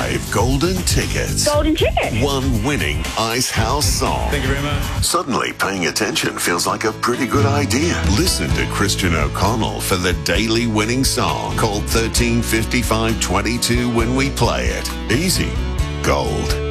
5 golden tickets. Golden ticket. 1 winning Ice House song. Thank you very much. Suddenly, paying attention feels like a pretty good idea. Listen to Christian O'Connell for the daily winning song. Call 135522 when we play it. Easy. Gold.